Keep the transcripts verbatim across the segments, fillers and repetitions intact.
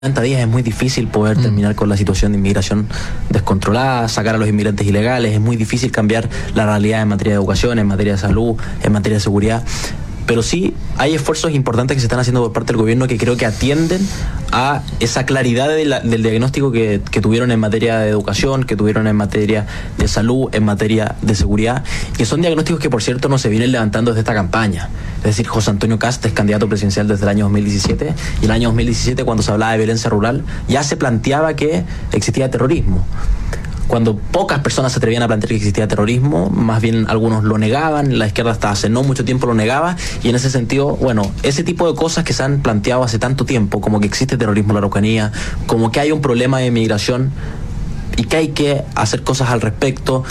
noventa días es muy difícil poder mm. terminar con la situación de inmigración descontrolada, sacar a los inmigrantes ilegales, es muy difícil cambiar la realidad en materia de educación, en materia de salud, en materia de seguridad. Pero sí hay esfuerzos importantes que se están haciendo por parte del gobierno que creo que atienden a esa claridad de la, del diagnóstico que, que tuvieron en materia de educación, que tuvieron en materia de salud, en materia de seguridad, que son diagnósticos que, por cierto, no se vienen levantando desde esta campaña. Es decir, José Antonio Kast es candidato presidencial desde el año dos mil diecisiete, y el año dos mil diecisiete, cuando se hablaba de violencia rural, ya se planteaba que existía terrorismo. Cuando pocas personas se atrevían a plantear que existía terrorismo, más bien algunos lo negaban, la izquierda hasta hace no mucho tiempo lo negaba, y en ese sentido, bueno, ese tipo de cosas que se han planteado hace tanto tiempo, como que existe terrorismo en la Araucanía, como que hay un problema de migración y que hay que hacer cosas al respecto,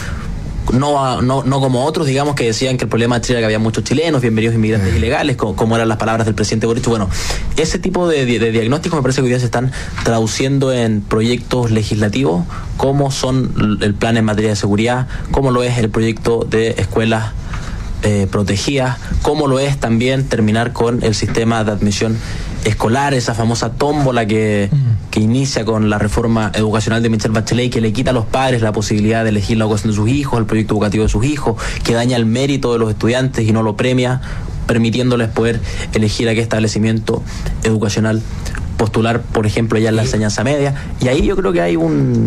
no, no, no como otros, digamos, que decían que el problema de Chile era que había muchos chilenos, bienvenidos inmigrantes ilegales, como, como eran las palabras del presidente Boric. Bueno, ese tipo de, de, de diagnósticos me parece que hoy día se están traduciendo en proyectos legislativos, como son el plan en materia de seguridad, como lo es el proyecto de escuelas eh, protegidas, como lo es también terminar con el sistema de admisión escolar, esa famosa tómbola que, que inicia con la reforma educacional de Michelle Bachelet, que le quita a los padres la posibilidad de elegir la educación de sus hijos, el proyecto educativo de sus hijos, que daña el mérito de los estudiantes y no lo premia, permitiéndoles poder elegir a qué establecimiento educacional postular, por ejemplo, ya en la enseñanza media. Y ahí yo creo que hay un...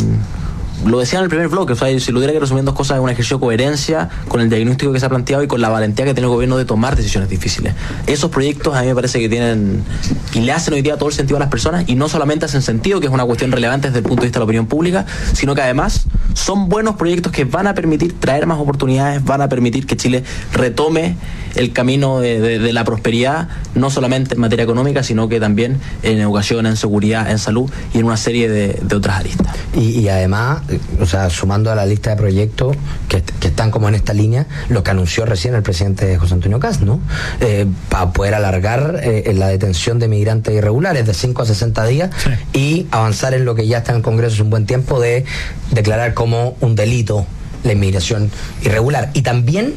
Lo decía en el primer bloque, o sea, si lo tuviera que resumir en dos cosas, es un ejercicio de coherencia con el diagnóstico que se ha planteado y con la valentía que tiene el gobierno de tomar decisiones difíciles. Esos proyectos a mí me parece que tienen y le hacen hoy día todo el sentido a las personas, y no solamente hacen sentido, que es una cuestión relevante desde el punto de vista de la opinión pública, sino que además son buenos proyectos que van a permitir traer más oportunidades, van a permitir que Chile retome el camino de, de, de la prosperidad, no solamente en materia económica, sino que también en educación, en seguridad, en salud y en una serie de, de otras aristas. Y, y además, o sea, sumando a la lista de proyectos que, que están como en esta línea, lo que anunció recién el presidente José Antonio Kast, ¿no? Eh, para poder alargar eh, la detención de migrantes irregulares de cinco a sesenta días, sí, y avanzar en lo que ya está en el Congreso hace un buen tiempo, de declarar como un delito la inmigración irregular. Y también,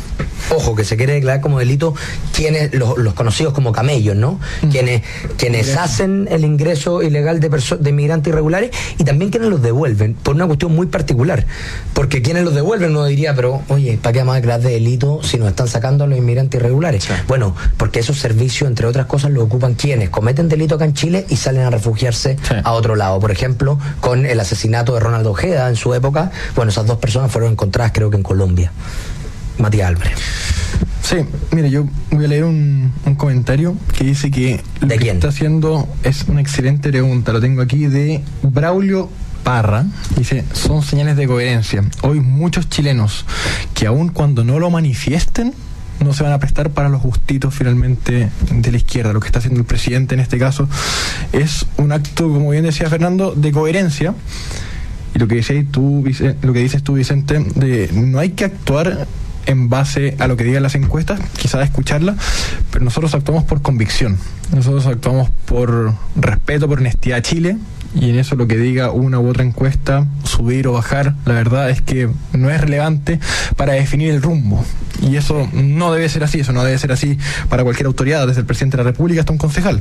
ojo, que se quiere declarar como delito quienes, los, los conocidos como camellos, ¿no? Mm. Quienes, quienes hacen el ingreso ilegal de, perso- de migrantes irregulares, y también quienes los devuelven, por una cuestión muy particular. Porque quienes los devuelven uno diría, pero oye, ¿para qué vamos a declarar de delito si nos están sacando a los inmigrantes irregulares? Sí. Bueno, porque esos servicios, entre otras cosas, los ocupan quienes cometen delito acá en Chile y salen a refugiarse, sí, a otro lado. Por ejemplo, con el asesinato de Ronald Ojeda en su época, bueno, esas dos personas fueron encontradas creo que en Colombia. Matías Álvarez. Sí, mire, yo voy a leer un, un comentario que dice que lo ¿De que quién? está haciendo es una excelente pregunta. Lo tengo aquí de Braulio Parra. Dice, son señales de coherencia. Hoy muchos chilenos que aun cuando no lo manifiesten, no se van a prestar para los gustitos finalmente de la izquierda. Lo que está haciendo el presidente en este caso es un acto, como bien decía Fernando, de coherencia. Y lo que dices tú, lo que dices tú, Vicente, de no hay que actuar en base a lo que digan las encuestas, quizás escucharlas, pero nosotros actuamos por convicción, nosotros actuamos por respeto, por honestidad a Chile, y en eso lo que diga una u otra encuesta, subir o bajar, la verdad es que no es relevante para definir el rumbo, y eso no debe ser así, eso no debe ser así para cualquier autoridad, desde el presidente de la República hasta un concejal.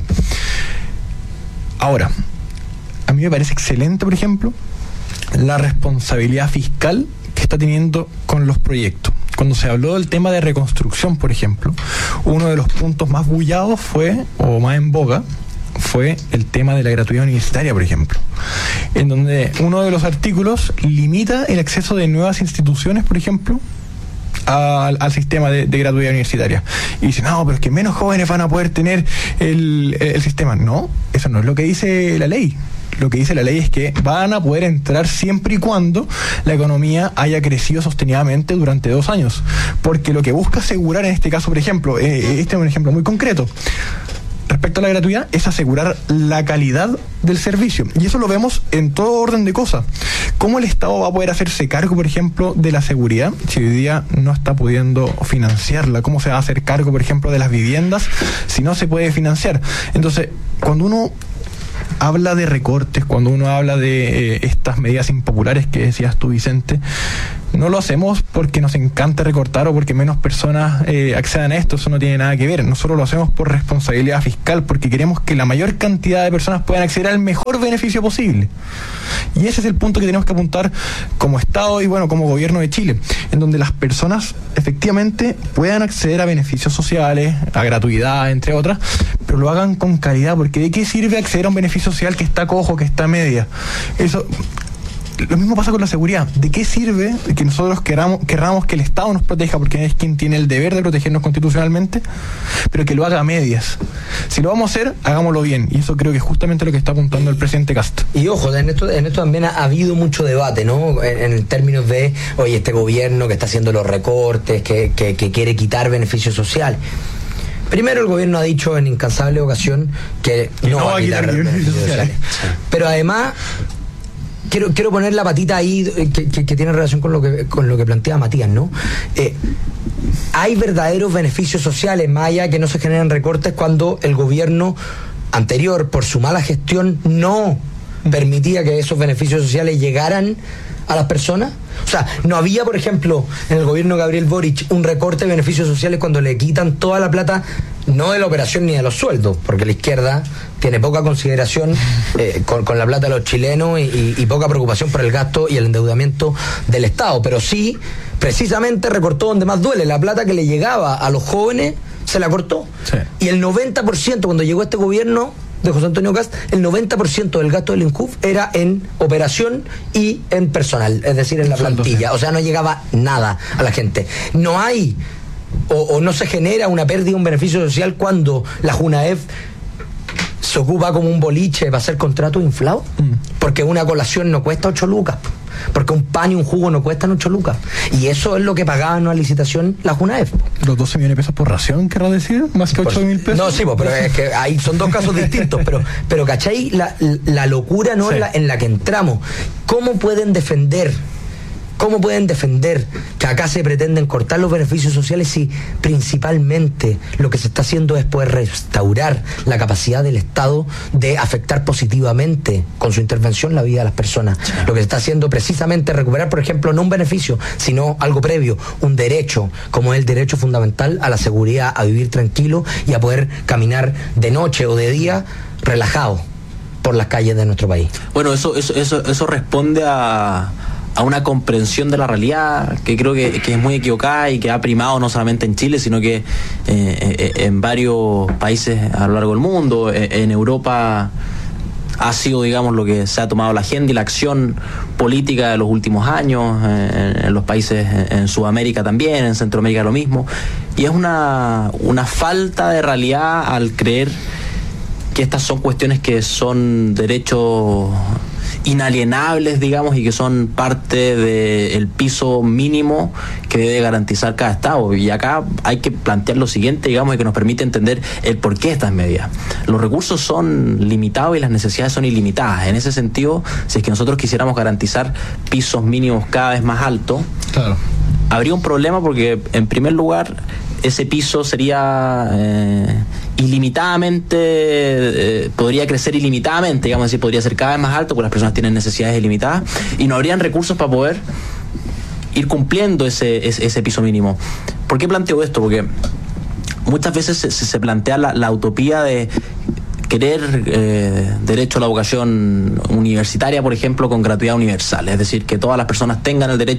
Ahora, a mí me parece excelente, por ejemplo, la responsabilidad fiscal que está teniendo con los proyectos. Cuando se habló del tema de reconstrucción, por ejemplo, uno de los puntos más bullados fue, o más en boga, fue el tema de la gratuidad universitaria, por ejemplo, en donde uno de los artículos limita el acceso de nuevas instituciones, por ejemplo, al, al sistema de, de gratuidad universitaria. Y dicen, no, pero es que menos jóvenes van a poder tener el, el sistema. No, eso no es lo que dice la ley. Lo que dice la ley es que van a poder entrar siempre y cuando la economía haya crecido sostenidamente durante dos años. Porque lo que busca asegurar en este caso, por ejemplo, eh, este es un ejemplo muy concreto, respecto a la gratuidad, es asegurar la calidad del servicio. Y eso lo vemos en todo orden de cosas. ¿Cómo el Estado va a poder hacerse cargo, por ejemplo, de la seguridad si hoy día no está pudiendo financiarla? ¿Cómo se va a hacer cargo, por ejemplo, de las viviendas si no se puede financiar? Entonces, cuando uno habla de recortes, cuando uno habla de eh, estas medidas impopulares que decías tú, Vicente, no lo hacemos porque nos encanta recortar o porque menos personas eh, accedan a esto, eso no tiene nada que ver. Nosotros lo hacemos por responsabilidad fiscal, porque queremos que la mayor cantidad de personas puedan acceder al mejor beneficio posible. Y ese es el punto que tenemos que apuntar como Estado y bueno, como gobierno de Chile, en donde las personas efectivamente puedan acceder a beneficios sociales, a gratuidad, entre otras, pero lo hagan con calidad, porque ¿de qué sirve acceder a un beneficio social que está cojo, que está a media? Eso... Lo mismo pasa con la seguridad. ¿De qué sirve que nosotros queramos, querramos que el Estado nos proteja, porque es quien tiene el deber de protegernos constitucionalmente, pero que lo haga a medias? Si lo vamos a hacer, hagámoslo bien. Y eso creo que es justamente lo que está apuntando el presidente Kast. Y ojo, en esto, en esto también ha, ha habido mucho debate, ¿no? En, en términos de, oye, este gobierno que está haciendo los recortes, que, que, que quiere quitar beneficios sociales. Primero, el gobierno ha dicho en incansable ocasión que no, no va a quitar beneficios sociales. Pero además... Quiero, quiero poner la patita ahí que, que, que tiene relación con lo que con lo que plantea Matías, ¿no? Eh, hay verdaderos beneficios sociales, más allá que no se generan recortes, cuando el gobierno anterior, por su mala gestión, no permitía que esos beneficios sociales llegaran a las personas. O sea, no había, por ejemplo, en el gobierno de Gabriel Boric un recorte de beneficios sociales cuando le quitan toda la plata, no de la operación ni de los sueldos, porque la izquierda tiene poca consideración eh, con, con la plata de los chilenos y, y, y poca preocupación por el gasto y el endeudamiento del Estado, pero sí, precisamente recortó donde más duele. La plata que le llegaba a los jóvenes se la cortó. Sí. Y el noventa por ciento, cuando llegó este gobierno de José Antonio Kast, el noventa por ciento del gasto del INCUF era en operación y en personal, es decir, en la plantilla. O sea, no llegaba nada a la gente. No hay o, o no se genera una pérdida, un beneficio social cuando la JUNAEF se ocupa como un boliche para hacer contratos inflados, mm. porque una colación no cuesta ocho lucas, porque un pan y un jugo no cuestan ocho lucas, y eso es lo que pagaba en una licitación la JUNAEF. ¿Los doce millones de pesos por ración, querrás decir? ¿Más que ocho mil pesos? No, sí, pero es que ahí son dos casos distintos, pero, pero ¿cachai? La, la locura, ¿no? Sí. en, la, en la que entramos. ¿Cómo pueden defender ¿Cómo pueden defender que acá se pretenden cortar los beneficios sociales si principalmente lo que se está haciendo es poder restaurar la capacidad del Estado de afectar positivamente con su intervención la vida de las personas? Sí. Lo que se está haciendo precisamente es recuperar, por ejemplo, no un beneficio, sino algo previo, un derecho, como es el derecho fundamental a la seguridad, a vivir tranquilo y a poder caminar de noche o de día relajado por las calles de nuestro país. Bueno, eso, eso, eso, eso responde a... a una comprensión de la realidad que creo que, que es muy equivocada y que ha primado no solamente en Chile, sino que eh, eh, en varios países a lo largo del mundo. Eh, en Europa ha sido, digamos, lo que se ha tomado la agenda y la acción política de los últimos años, eh, en los países en Sudamérica también, en Centroamérica lo mismo, y es una, una falta de realidad al creer que estas son cuestiones que son derechos inalienables, digamos, y que son parte del piso mínimo que debe garantizar cada Estado. Y acá hay que plantear lo siguiente, digamos, y que nos permite entender el porqué de estas medidas. Los recursos son limitados y las necesidades son ilimitadas. En ese sentido, si es que nosotros quisiéramos garantizar pisos mínimos cada vez más altos, claro, habría un problema, porque en primer lugar ese piso sería eh, ilimitadamente, eh, podría crecer ilimitadamente, digamos, decir, podría ser cada vez más alto, porque las personas tienen necesidades ilimitadas y no habrían recursos para poder ir cumpliendo ese, ese, ese piso mínimo. ¿Por qué planteo esto? Porque muchas veces se, se plantea la, la utopía de querer eh, derecho a la educación universitaria, por ejemplo, con gratuidad universal, es decir, que todas las personas tengan el derecho